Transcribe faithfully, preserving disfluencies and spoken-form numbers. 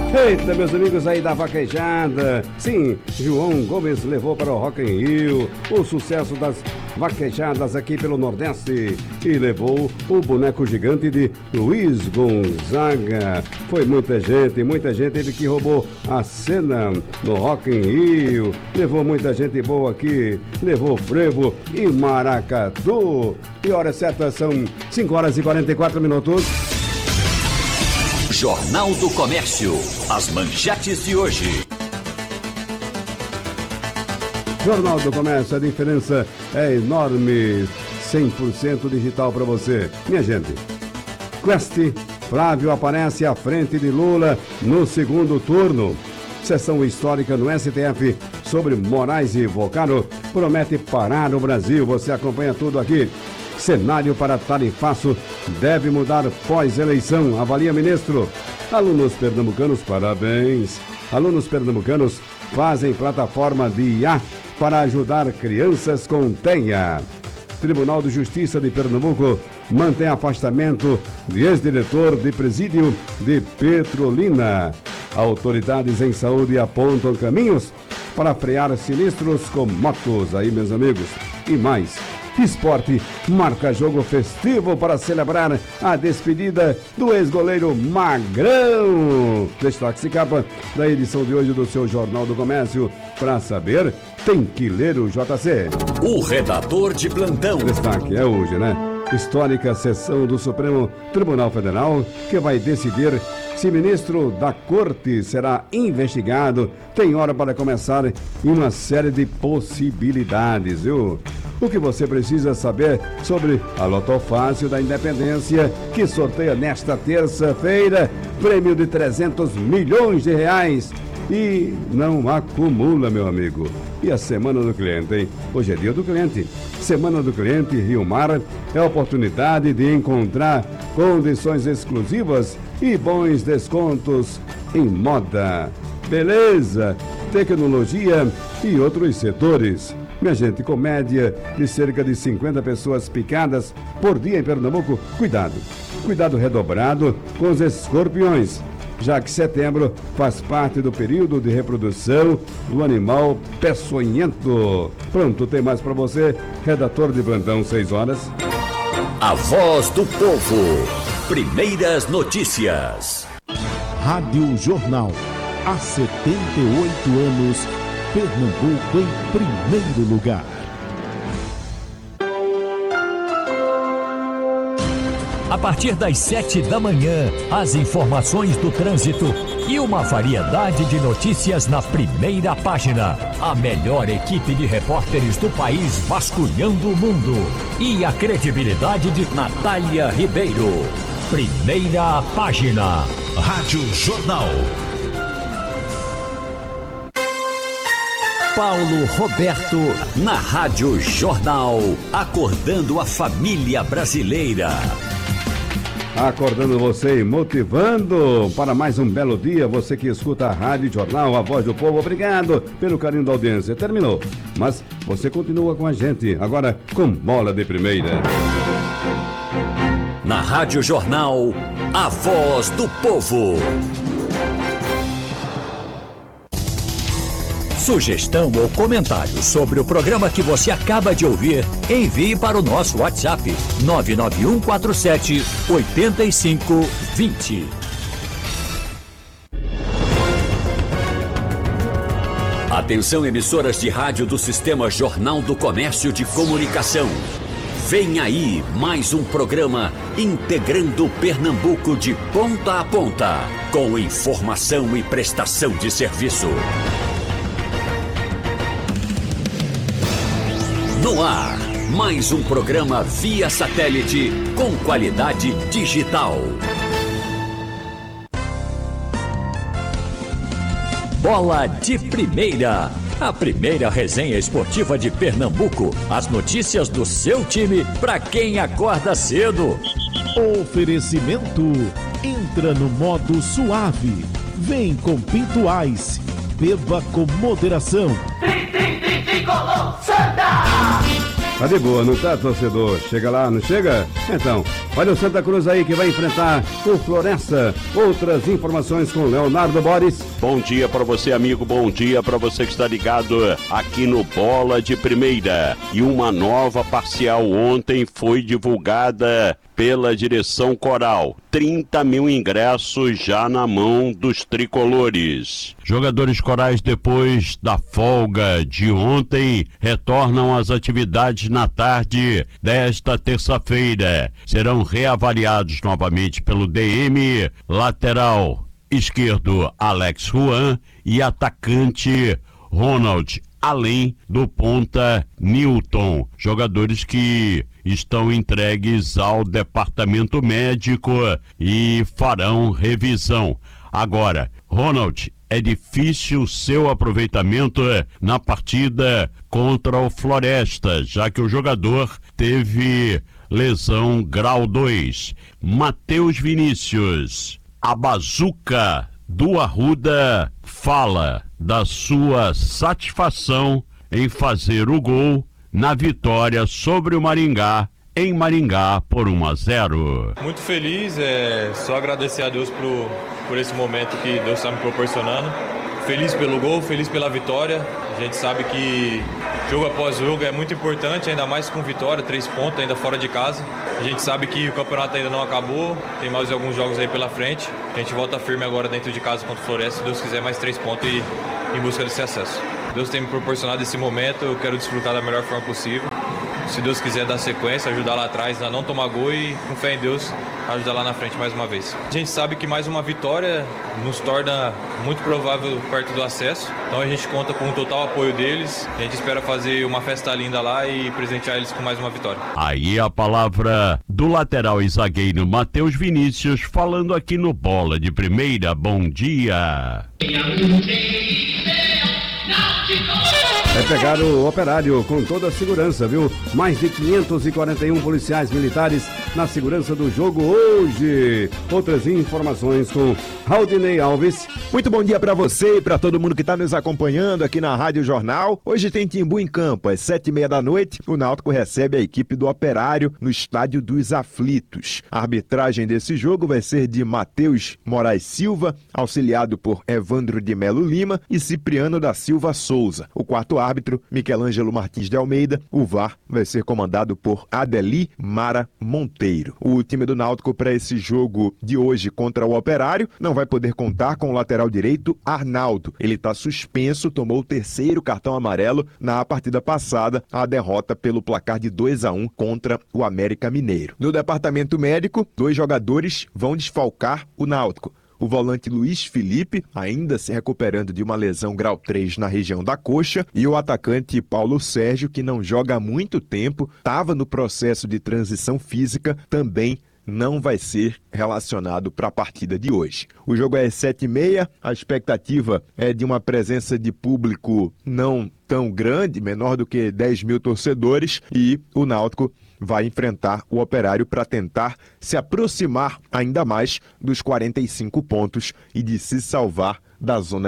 Eita, meus amigos aí da vaquejada. Sim, João Gomes levou para o Rock in Rio o sucesso das vaquejadas aqui pelo Nordeste e levou o boneco gigante de Luiz Gonzaga. Foi muita gente, muita gente, ele que roubou a cena no Rock in Rio. Levou muita gente boa aqui, levou frevo e maracatu. E hora certa são cinco horas e quarenta e quatro minutos. Jornal do Comércio, as manchetes de hoje. Jornal do Comércio, a diferença é enorme, cem por cento digital para você. Minha gente, Quest, Flávio aparece à frente de Lula no segundo turno. Sessão histórica no S T F sobre Moraes e Vocaro promete parar o Brasil. Você acompanha tudo aqui. Cenário para tarifaço deve mudar pós-eleição, avalia ministro. Alunos pernambucanos, parabéns. Alunos pernambucanos fazem plataforma de I A para ajudar crianças com T E A. Tribunal de Justiça de Pernambuco mantém afastamento de ex-diretor de presídio de Petrolina. Autoridades em saúde apontam caminhos para frear sinistros com motos. Aí, meus amigos, e mais. Esporte marca jogo festivo para celebrar a despedida do ex-goleiro Magrão. Destaque e capa da edição de hoje do seu Jornal do Comércio. Para saber, tem que ler o J C. O redator de plantão. Destaque é hoje, né? Histórica sessão do Supremo Tribunal Federal que vai decidir se ministro da Corte será investigado. Tem hora para começar em uma série de possibilidades, viu? O que você precisa saber sobre a Loto Fácil da Independência, que sorteia nesta terça-feira prêmio de trezentos milhões de reais. E não acumula, meu amigo. E a Semana do Cliente, hein? Hoje é dia do cliente. Semana do Cliente Rio Mar é a oportunidade de encontrar condições exclusivas e bons descontos em moda, beleza, tecnologia e outros setores. Minha gente, com média de cerca de cinquenta pessoas picadas por dia em Pernambuco, cuidado. Cuidado redobrado com os escorpiões, já que setembro faz parte do período de reprodução do animal peçonhento. Pronto, tem mais para você, redator de plantão, seis horas. A voz do povo. Primeiras notícias. Rádio Jornal. Há setenta e oito anos, Pernambuco em primeiro lugar. A partir das sete da manhã, as informações do trânsito e uma variedade de notícias na primeira página. A melhor equipe de repórteres do país vasculhando o mundo. E a credibilidade de Natália Ribeiro. Primeira página. Rádio Jornal. Paulo Roberto, na Rádio Jornal, acordando a família brasileira. Acordando você e motivando para mais um belo dia. Você que escuta a Rádio Jornal, a voz do povo, obrigado pelo carinho da audiência. Terminou, mas você continua com a gente, agora com bola de primeira. Na Rádio Jornal, a voz do povo. Sugestão ou comentário sobre o programa que você acaba de ouvir, envie para o nosso WhatsApp nove nove um quatro sete oito cinco dois zero. Atenção, emissoras de rádio do Sistema Jornal do Comércio de Comunicação. Vem aí mais um programa integrando Pernambuco de ponta a ponta, com informação e prestação de serviço. No ar, mais um programa via satélite com qualidade digital. Bola de Primeira, a primeira resenha esportiva de Pernambuco. As notícias do seu time para quem acorda cedo. Oferecimento, entra no modo suave. Vem com Pinto Ice, beba com moderação. Tri, tri, tri, tricolor, Santa! Tá de boa, não tá, torcedor? Chega lá, não chega? Então, olha o Santa Cruz aí que vai enfrentar o Floresta. Outras informações com Leonardo Boris. Bom dia para você, amigo. Bom dia para você que está ligado aqui no Bola de Primeira. E uma nova parcial ontem foi divulgada pela direção coral. trinta mil ingressos já na mão dos tricolores. Jogadores corais, depois da folga de ontem, retornam às atividades na tarde desta terça-feira. Serão reavaliados novamente pelo D M, lateral esquerdo Alex Juan e atacante Ronald, além do ponta Newton, jogadores que estão entregues ao departamento médico e farão revisão. Agora, Ronald, é difícil seu aproveitamento na partida contra o Floresta, já que o jogador teve lesão grau dois. Matheus Vinícius, a bazuca do Arruda, fala da sua satisfação em fazer o gol na vitória sobre o Maringá, em Maringá, por um a zero. Muito feliz, é só agradecer a Deus por, por esse momento que Deus está me proporcionando. Feliz pelo gol, feliz pela vitória. A gente sabe que jogo após jogo é muito importante, ainda mais com vitória, três pontos ainda fora de casa. A gente sabe que o campeonato ainda não acabou, tem mais alguns jogos aí pela frente. A gente volta firme agora dentro de casa contra o Floresta, se Deus quiser, mais três pontos e em busca desse acesso. Deus tem me proporcionado esse momento, eu quero desfrutar da melhor forma possível. Se Deus quiser dar sequência, ajudar lá atrás a não tomar gol e, com fé em Deus, ajudar lá na frente mais uma vez. A gente sabe que mais uma vitória nos torna muito provável perto do acesso, então a gente conta com o total apoio deles. A gente espera fazer uma festa linda lá e presentear eles com mais uma vitória. Aí a palavra do lateral e zagueiro Matheus Vinícius, falando aqui no Bola de Primeira. Bom dia! É pegar o Operário com toda a segurança, viu? Mais de quinhentos e quarenta e um policiais militares na segurança do jogo hoje. Outras informações com Raudinei Alves. Muito bom dia para você e para todo mundo que está nos acompanhando aqui na Rádio Jornal. Hoje tem Timbu em campo, às sete e meia da noite. O Náutico recebe a equipe do Operário no Estádio dos Aflitos. A arbitragem desse jogo vai ser de Matheus Moraes Silva, auxiliado por Evandro de Melo Lima e Cipriano da Silva Souza. O quarto árbitro, Michelangelo Martins de Almeida. O V A R vai ser comandado por Adeli Mara Monteiro. O time do Náutico para esse jogo de hoje contra o Operário não vai poder contar com o lateral direito Arnaldo. Ele está suspenso, tomou o terceiro cartão amarelo na partida passada, a derrota pelo placar de dois a um contra o América Mineiro. No departamento médico, dois jogadores vão desfalcar o Náutico. O volante Luiz Felipe, ainda se recuperando de uma lesão grau três na região da coxa, e o atacante Paulo Sérgio, que não joga há muito tempo, estava no processo de transição física, também não vai ser relacionado para a partida de hoje. O jogo é às sete e meia, a expectativa é de uma presença de público não tão grande, menor do que dez mil torcedores, e o Náutico vai enfrentar o Operário para tentar se aproximar ainda mais dos quarenta e cinco pontos e de se salvar da zona